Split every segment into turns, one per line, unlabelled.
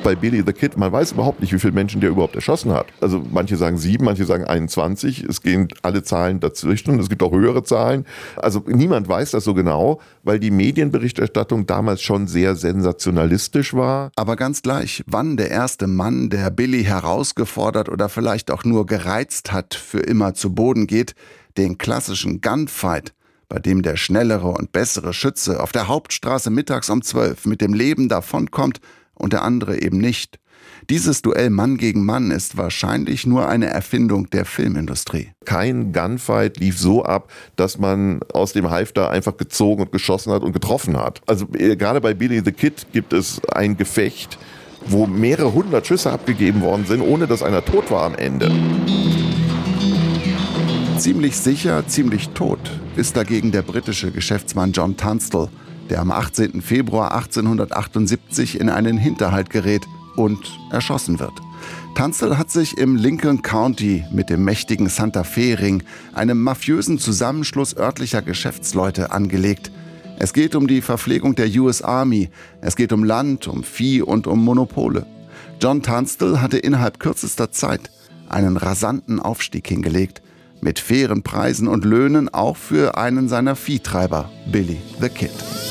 bei Billy the Kid, man weiß überhaupt nicht, wie viele Menschen der überhaupt erschossen hat. Also manche sagen 7, manche sagen 21. Es gehen alle Zahlen dazwischen und es gibt auch höhere Zahlen. Also niemand weiß das so genau, weil die Medienberichterstattung damals schon sehr sensationalistisch war.
Aber ganz gleich, wann der erste Mann, der Billy herausgefordert oder vielleicht auch nur gereizt hat, für immer zu Boden geht, den klassischen Gunfight, bei dem der schnellere und bessere Schütze auf der Hauptstraße mittags um 12 mit dem Leben davonkommt und der andere eben nicht. Dieses Duell Mann gegen Mann ist wahrscheinlich nur eine Erfindung der Filmindustrie.
Kein Gunfight lief so ab, dass man aus dem Halfter einfach gezogen und geschossen hat und getroffen hat. Also gerade bei Billy the Kid gibt es ein Gefecht, wo mehrere hundert Schüsse abgegeben worden sind, ohne dass einer tot war am Ende.
Ziemlich sicher, ziemlich tot ist dagegen der britische Geschäftsmann John Tunstall, der am 18. Februar 1878 in einen Hinterhalt gerät und erschossen wird. Tunstall hat sich im Lincoln County mit dem mächtigen Santa Fe Ring, einem mafiösen Zusammenschluss örtlicher Geschäftsleute, angelegt. Es geht um die Verpflegung der US Army, es geht um Land, um Vieh und um Monopole. John Tunstall hatte innerhalb kürzester Zeit einen rasanten Aufstieg hingelegt, mit fairen Preisen und Löhnen auch für einen seiner Viehtreiber, Billy the Kid.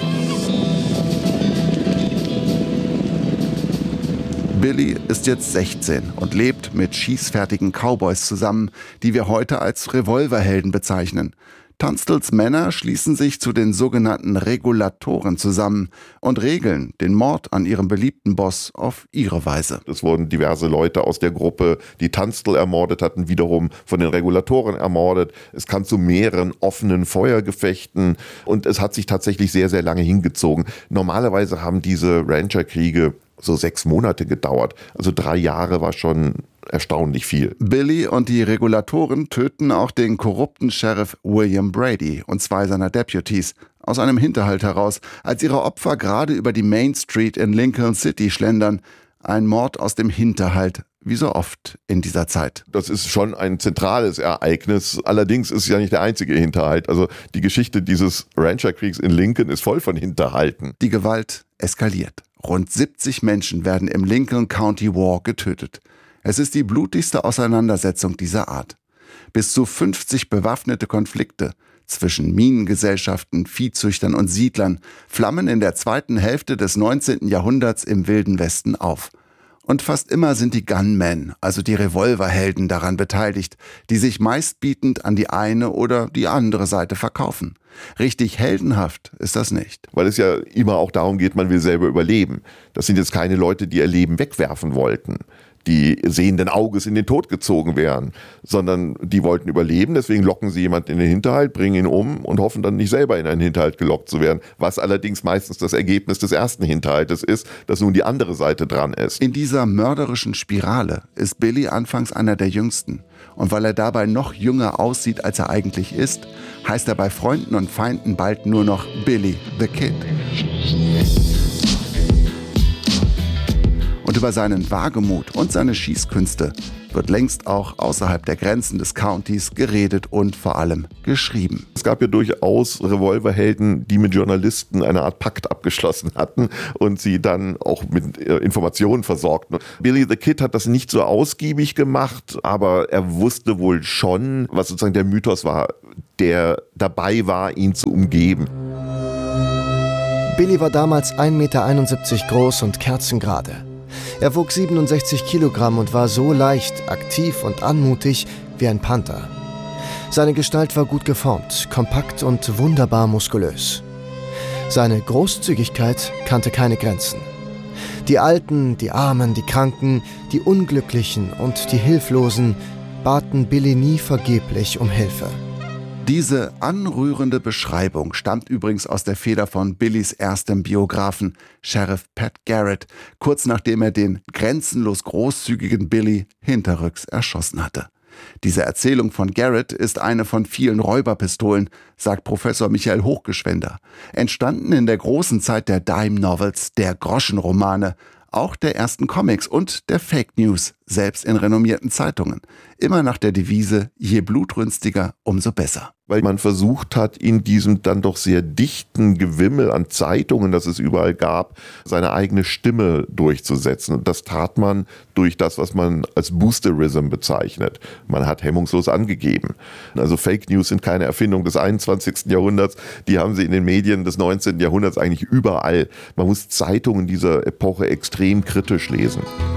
Billy ist jetzt 16 und lebt mit schießfertigen Cowboys zusammen, die wir heute als Revolverhelden bezeichnen. Tunstalls Männer schließen sich zu den sogenannten Regulatoren zusammen und regeln den Mord an ihrem beliebten Boss auf ihre Weise.
Es wurden diverse Leute aus der Gruppe, die Tunstall ermordet hatten, wiederum von den Regulatoren ermordet. Es kam zu mehreren offenen Feuergefechten und es hat sich tatsächlich sehr, sehr lange hingezogen. Normalerweise haben diese Rancherkriege so 6 Monate gedauert. Also 3 Jahre war schon erstaunlich viel.
Billy und die Regulatoren töten auch den korrupten Sheriff William Brady und 2 seiner Deputies aus einem Hinterhalt heraus, als ihre Opfer gerade über die Main Street in Lincoln City schlendern. Ein Mord aus dem Hinterhalt, wie so oft in dieser Zeit.
Das ist schon ein zentrales Ereignis. Allerdings ist es ja nicht der einzige Hinterhalt. Also die Geschichte dieses Rancherkriegs in Lincoln ist voll von Hinterhalten.
Die Gewalt eskaliert. Rund 70 Menschen werden im Lincoln County War getötet. Es ist die blutigste Auseinandersetzung dieser Art. Bis zu 50 bewaffnete Konflikte zwischen Minengesellschaften, Viehzüchtern und Siedlern flammen in der zweiten Hälfte des 19. Jahrhunderts im Wilden Westen auf. Und fast immer sind die Gunmen, also die Revolverhelden, daran beteiligt, die sich meistbietend an die eine oder die andere Seite verkaufen. Richtig heldenhaft ist das nicht.
Weil es ja immer auch darum geht, man will selber überleben. Das sind jetzt keine Leute, die ihr Leben wegwerfen wollten, die sehenden Auges in den Tod gezogen wären, sondern die wollten überleben, deswegen locken sie jemanden in den Hinterhalt, bringen ihn um und hoffen dann nicht selber in einen Hinterhalt gelockt zu werden, was allerdings meistens das Ergebnis des ersten Hinterhaltes ist, dass nun die andere Seite dran ist.
In dieser mörderischen Spirale ist Billy anfangs einer der Jüngsten. Und weil er dabei noch jünger aussieht, als er eigentlich ist, heißt er bei Freunden und Feinden bald nur noch Billy the Kid. Und über seinen Wagemut und seine Schießkünste wird längst auch außerhalb der Grenzen des Countys geredet und vor allem geschrieben.
Es gab ja durchaus Revolverhelden, die mit Journalisten eine Art Pakt abgeschlossen hatten und sie dann auch mit Informationen versorgten. Billy the Kid hat das nicht so ausgiebig gemacht, aber er wusste wohl schon, was sozusagen der Mythos war, der dabei war, ihn zu umgeben.
Billy war damals 1,71 Meter groß und kerzengerade. Er wog 67 Kilogramm und war so leicht, aktiv und anmutig wie ein Panther. Seine Gestalt war gut geformt, kompakt und wunderbar muskulös. Seine Großzügigkeit kannte keine Grenzen. Die Alten, die Armen, die Kranken, die Unglücklichen und die Hilflosen baten Billy nie vergeblich um Hilfe.
Diese anrührende Beschreibung stammt übrigens aus der Feder von Billys erstem Biografen, Sheriff Pat Garrett, kurz nachdem er den grenzenlos großzügigen Billy hinterrücks erschossen hatte. Diese Erzählung von Garrett ist eine von vielen Räuberpistolen, sagt Professor Michael Hochgeschwender. Entstanden in der großen Zeit der Dime Novels, der Groschenromane, auch der ersten Comics und der Fake News selbst in renommierten Zeitungen. Immer nach der Devise, je blutrünstiger, umso besser.
Weil man versucht hat, in diesem dann doch sehr dichten Gewimmel an Zeitungen, das es überall gab, seine eigene Stimme durchzusetzen. Und das tat man durch das, was man als Boosterism bezeichnet. Man hat hemmungslos angegeben. Also Fake News sind keine Erfindung des 21. Jahrhunderts, die haben sie in den Medien des 19. Jahrhunderts eigentlich überall. Man muss Zeitungen dieser Epoche extrem kritisch lesen.